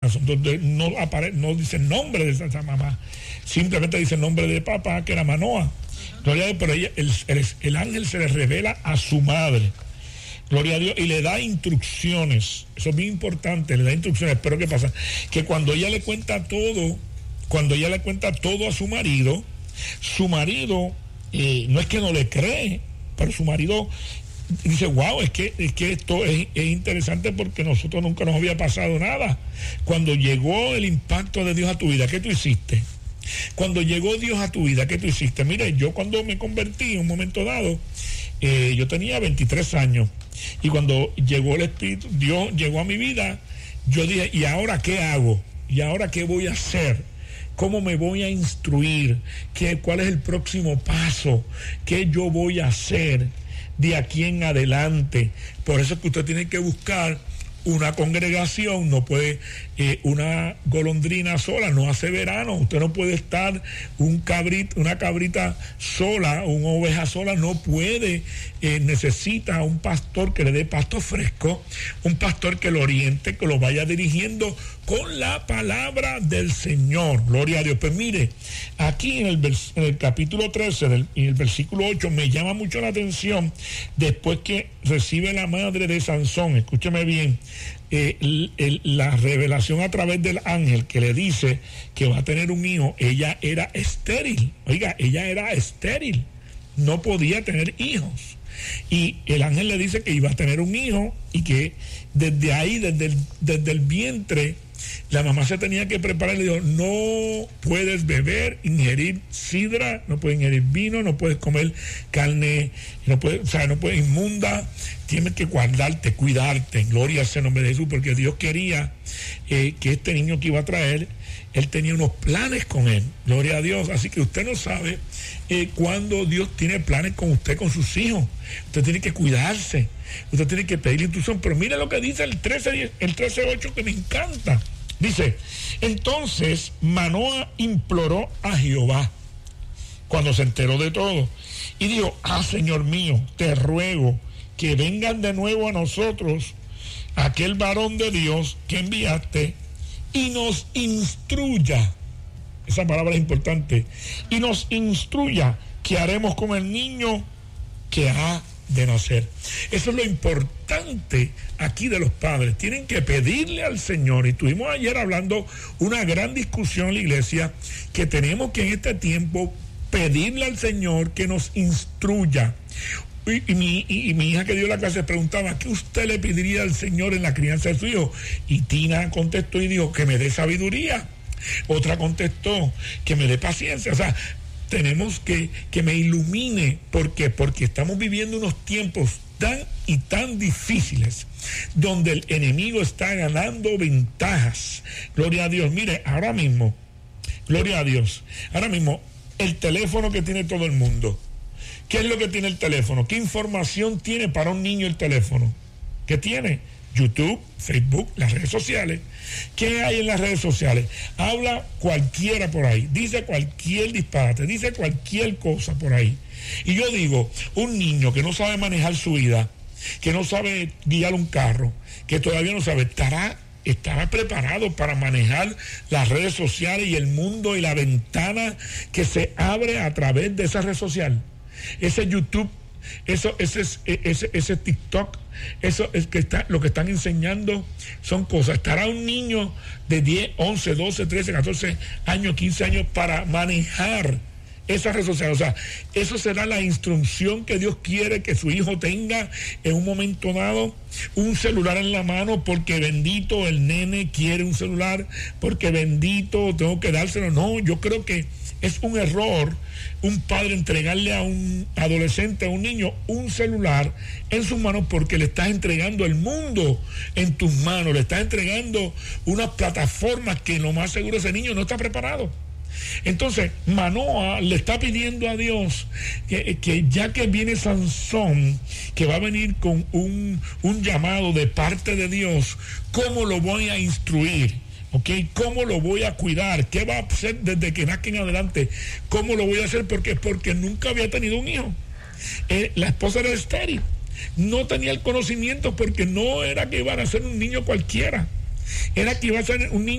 no dice el nombre de esa mamá, simplemente dice el nombre de papá, que era Manoa. Gloria a Dios, pero el ángel se le revela a su madre. Gloria a Dios, y le da instrucciones. Eso es bien importante, le da instrucciones. Pero ¿qué pasa? Que cuando ella le cuenta todo a su marido no es que no le cree, pero su marido dice, wow, es que esto es interesante, porque nosotros nunca nos había pasado nada. Cuando llegó el impacto de Dios a tu vida, ¿qué tú hiciste? Cuando llegó Dios a tu vida, ¿qué tú hiciste? Mire, yo cuando me convertí en un momento dado, yo tenía 23 años, y cuando llegó el Espíritu, Dios llegó a mi vida, yo dije, ¿y ahora qué hago? ¿Y ahora qué voy a hacer? ¿Cómo me voy a instruir? ¿Cuál es el próximo paso? ¿Qué yo voy a hacer de aquí en adelante? Por eso es que usted tiene que buscar una congregación. No puede una golondrina sola, no hace verano. Usted no puede estar una cabrita sola, una oveja sola, no puede. Necesita un pastor que le dé pasto fresco, un pastor que lo oriente, que lo vaya dirigiendo con la palabra del Señor. Gloria a Dios. Pues mire, aquí en el capítulo 13 en el versículo 8 me llama mucho la atención, después que recibe la madre de Sansón, escúcheme bien, la revelación a través del ángel que le dice que va a tener un hijo. Ella era estéril, no podía tener hijos, y el ángel le dice que iba a tener un hijo, y que desde ahí, desde el vientre, la mamá se tenía que preparar. Le dijo, no puedes ingerir sidra, no puedes ingerir vino, no puedes comer carne, no puedes inmunda, tienes que guardarte, cuidarte. Gloria al nombre de Jesús, porque Dios quería que este niño que iba a traer, Él tenía unos planes con él. Gloria a Dios. Así que usted no sabe cuándo Dios tiene planes con usted, con sus hijos. Usted tiene que cuidarse, usted tiene que pedir instrucción. Pero mire lo que dice el 13:8, que me encanta. Dice, entonces Manoa imploró a Jehová cuando se enteró de todo, y dijo, Señor mío, te ruego que vengan de nuevo a nosotros aquel varón de Dios que enviaste, y nos instruya. Esa palabra es importante. Y nos instruya qué haremos con el niño que ha de nacer. Eso es lo importante aquí de los padres. Tienen que pedirle al Señor. Y estuvimos ayer hablando una gran discusión en la iglesia, que tenemos que en este tiempo pedirle al Señor que nos instruya. Y mi hija que dio la clase preguntaba, ¿qué usted le pediría al Señor en la crianza de su hijo? Y Tina contestó y dijo, que me dé sabiduría. Otra contestó, que me dé paciencia. O sea, tenemos que me ilumine. ¿Por qué? Porque estamos viviendo unos tiempos tan difíciles, donde el enemigo está ganando ventajas. Gloria a Dios. Mire, ahora mismo, gloria a Dios, ahora mismo el teléfono que tiene todo el mundo. ¿Qué es lo que tiene el teléfono? ¿Qué información tiene para un niño el teléfono? ¿Qué tiene? YouTube, Facebook, las redes sociales. ¿Qué hay en las redes sociales? Habla cualquiera por ahí, dice cualquier disparate, dice cualquier cosa por ahí. Y yo digo, un niño que no sabe manejar su vida, que no sabe guiar un carro, que todavía no sabe, estará preparado para manejar las redes sociales y el mundo y la ventana que se abre a través de esa red social. Ese YouTube, ese TikTok, eso es que lo que están enseñando son cosas. Estará un niño de 10, 11, 12, 13, 14 años, 15 años para manejar esa red social. O sea, eso será la instrucción que Dios quiere que su hijo tenga en un momento dado. Un celular en la mano, porque bendito el nene quiere un celular, porque bendito tengo que dárselo. No, yo creo que es un error un padre entregarle a un adolescente, a un niño, un celular en sus manos, porque le estás entregando el mundo en tus manos, le estás entregando unas plataformas que lo más seguro ese niño no está preparado. Entonces Manoa le está pidiendo a Dios que ya que viene Sansón, que va a venir con un llamado de parte de Dios, ¿cómo lo voy a instruir? ¿Cómo lo voy a cuidar? ¿Qué va a hacer desde que nazca en adelante? ¿Cómo lo voy a hacer? Porque nunca había tenido un hijo. La esposa era estéril, no tenía el conocimiento, porque no era que iba a ser un niño cualquiera, era que iba a ser un niño